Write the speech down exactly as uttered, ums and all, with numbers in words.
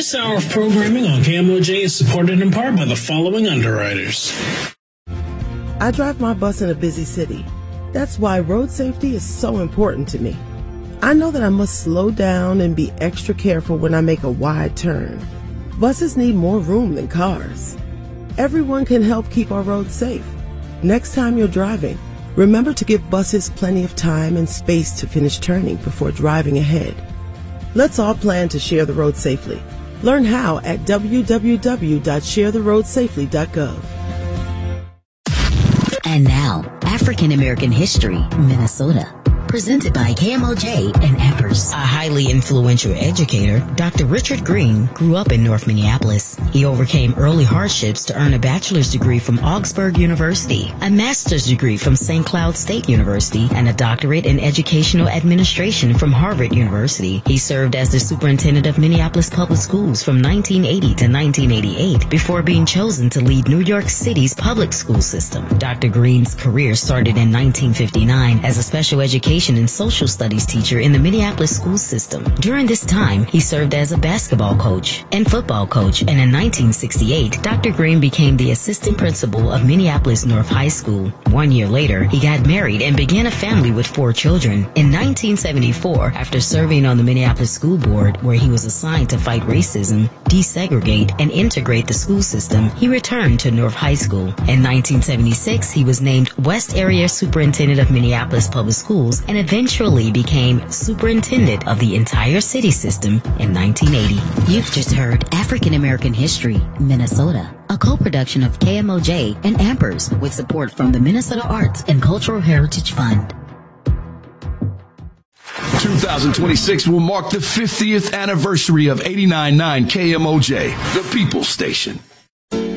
This hour of programming on K M O J is supported in part by the following underwriters. I drive my bus in a busy city. That's why road safety is so important to me. I know that I must slow down and be extra careful when I make a wide turn. Buses need more room than cars. Everyone can help keep our roads safe. Next time you're driving, remember to give buses plenty of time and space to finish turning before driving ahead. Let's all plan to share the road safely. Learn how at w w w dot share the road safely dot gov. And now, African American History, Minnesota. Presented by K M O J and Amherst. A highly influential educator, Doctor Richard Green grew up in North Minneapolis. He overcame early hardships to earn a bachelor's degree from Augsburg University, a master's degree from Saint Cloud State University, and a doctorate in educational administration from Harvard University. He served as the superintendent of Minneapolis Public Schools from nineteen eighty to nineteen eighty-eight before being chosen to lead New York City's public school system. Doctor Green's career started in nineteen fifty-nine as a special education and social studies teacher in the Minneapolis school system. During this time, he served as a basketball coach and football coach, and in nineteen sixty-eight, Doctor Green became the assistant principal of Minneapolis North High School. One year later, he got married and began a family with four children. In nineteen seventy-four, after serving on the Minneapolis School Board, where he was assigned to fight racism, desegregate, and integrate the school system, he returned to North High School. In nineteen seventy-six, he was named West Area Superintendent of Minneapolis Public Schools and eventually became superintendent of the entire city system in nineteen eighty. You've just heard African American History, Minnesota, a co-production of K M O J and Amherst with support from the Minnesota Arts and Cultural Heritage Fund. twenty twenty-six will mark the fiftieth anniversary of eighty-nine point nine K M O J, the People's Station.